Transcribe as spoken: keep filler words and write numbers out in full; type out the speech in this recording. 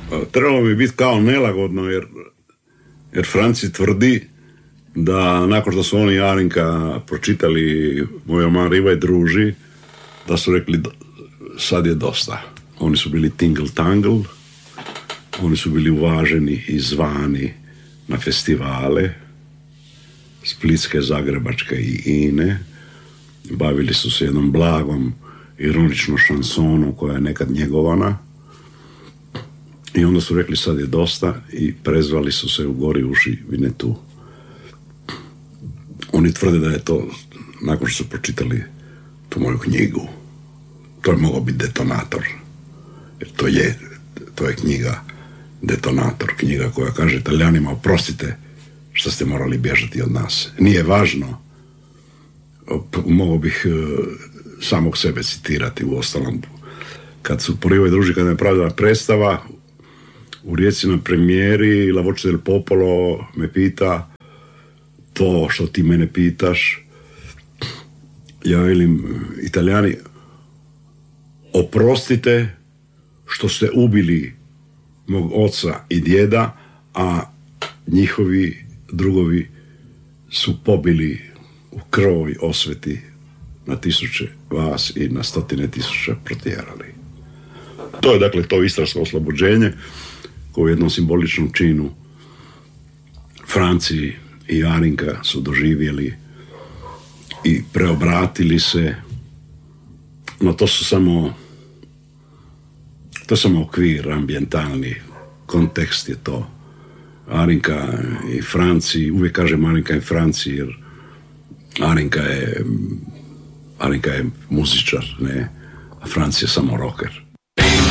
Trebalo bi biti kao nelagodno, jer, jer Franci tvrdi da nakon što su oni i Arinka pročitali Moja ma riva i druži, da su rekli sad je dosta. Oni su bili tingle tangle, oni su bili uvaženi i zvani na festivale Splitske, Zagrebačke i Ine. Bavili su se jednom blagom ironičnom šansonom koja je nekad njegovana. I onda su rekli sad je dosta i prezvali su se u Gori uši Vinetu. Oni tvrde da je to, nakon što su pročitali tu moju knjigu, to je mogao biti detonator. Jer to je, to je knjiga detonator, knjiga koja kaže Italijanima oprostite što ste morali bježati od nas. Nije važno, mogao bih uh, samog sebe citirati u ostalom. Kad su po Rivoj druži, kad je napravljena predstava, u Rijeci na premijeri La Voce del Popolo me pita to što ti mene pitaš. Ja velim, Italijani, oprostite što ste ubili mog oca i djeda, a njihovi drugovi su pobili u krvavoj osveti na tisuće vas i na stotine tisuća protjerali. To je dakle to istarsko oslobođenje koje u jednom simboličnom činu Franci i Arinka su doživjeli i preobratili se, no to su samo to je samo okvir ambijentalni, kontekst je to. Arinka i Franci, uvijek kažem Arinka i Franci jer Arinka je Arinka je muzičar, ne, a Franci je samo rocker.